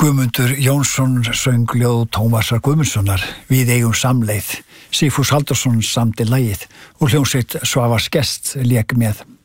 Guðmundur Jónsson söng ljóð Tómasar Guðmundssonar Við eigum samleið. Sigfús Halldórsson samdi lagið og hljómsveit Svavars Gests lék með.